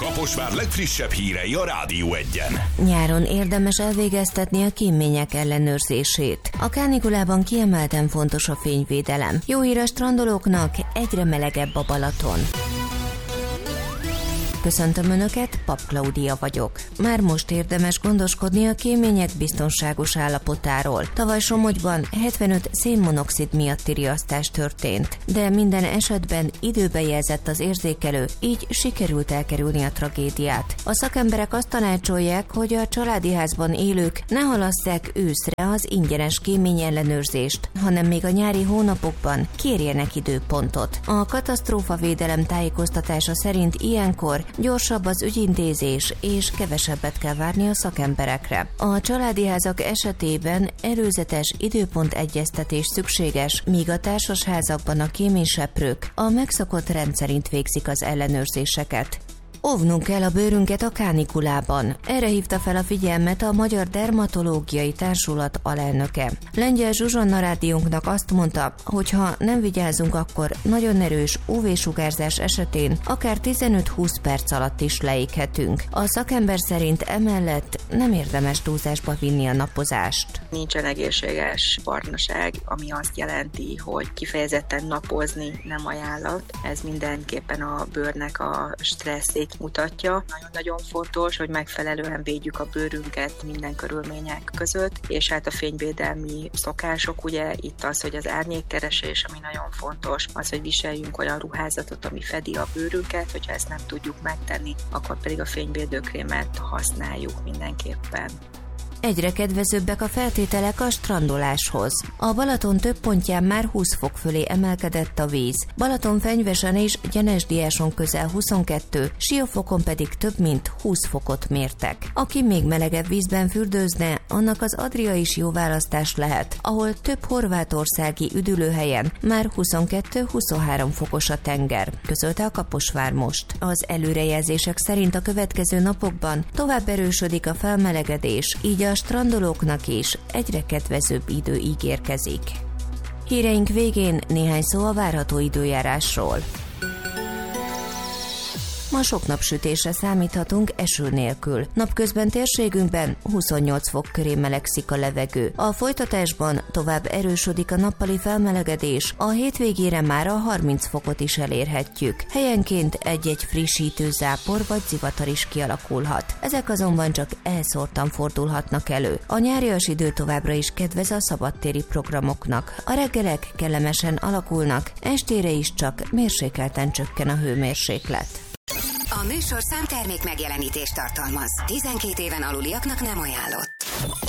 Kaposvár legfrissebb hírei a Rádió Egyen. Nyáron érdemes elvégeztetni a kémények ellenőrzését. A kánikulában kiemelten fontos a fényvédelem. Jó hír a strandolóknak, egyre melegebb a Balaton. Köszöntöm Önöket, Pap Klaudia vagyok. Már most érdemes gondoskodni a kémények biztonságos állapotáról. Tavaly Somogyban 75 szénmonoxid miatti riasztás történt, de minden esetben időben jelzett az érzékelő, így sikerült elkerülni a tragédiát. A szakemberek azt tanácsolják, hogy a családi házban élők ne halasszák őszre az ingyenes kémény ellenőrzést, hanem még a nyári hónapokban kérjenek időpontot. A katasztrófavédelem tájékoztatása szerint ilyenkor gyorsabb az ügyintézés, és kevesebbet kell várni a szakemberekre. A családi házak esetében előzetes időpontegyeztetés szükséges, míg a társasházakban a kéményseprők a megszokott rendszerint végzik az ellenőrzéseket. Óvnunk kell a bőrünket a kánikulában. Erre hívta fel a figyelmet a Magyar Dermatológiai Társulat alelnöke. Lengyel Zsuzsanna rádiónknak azt mondta, hogy ha nem vigyázunk, akkor nagyon erős UV-sugárzás esetén akár 15-20 perc alatt is leéghetünk. A szakember szerint emellett nem érdemes túlzásba vinni a napozást. Nincsen egészséges barnaság, ami azt jelenti, hogy kifejezetten napozni nem ajánlat. Ez mindenképpen a bőrnek a stresszét mutatja. Nagyon-nagyon fontos, hogy megfelelően védjük a bőrünket minden körülmények között, és hát a fényvédelmi szokások, ugye itt az, hogy az árnyékkeresés, ami nagyon fontos, az, hogy viseljünk olyan ruházatot, ami fedi a bőrünket, hogyha ezt nem tudjuk megtenni, akkor pedig a fényvédőkrémet használjuk mindenképpen. Egyre kedvezőbbek a feltételek a strandoláshoz. A Balaton több pontján már 20 fok fölé emelkedett a víz. Balatonfenyvesen és Gyenesdiáson közel 22, Siófokon pedig több mint 20 fokot mértek. Aki még melegebb vízben fürdőzne, annak az Adria is jó választás lehet, ahol több horvátországi üdülőhelyen már 22-23 fokos a tenger, közölte a Kaposvár most. Az előrejelzések szerint a következő napokban tovább erősödik a felmelegedés, így a strandolóknak is egyre kedvezőbb idő ígérkezik. Híreink végén néhány szó a várható időjárásról. Ma sok napsütésre számíthatunk eső nélkül. Napközben térségünkben 28 fok köré melegszik a levegő. A folytatásban tovább erősödik a nappali felmelegedés, a hétvégére már a 30 fokot is elérhetjük. Helyenként egy-egy frissítő zápor vagy zivatar is kialakulhat. Ezek azonban csak elszórtan fordulhatnak elő. A nyárias idő továbbra is kedvez a szabadtéri programoknak. A reggelek kellemesen alakulnak, estére is csak mérsékelten csökken a hőmérséklet. A műsorszám termék megjelenítést tartalmaz. 12 éven aluliaknak nem ajánlott.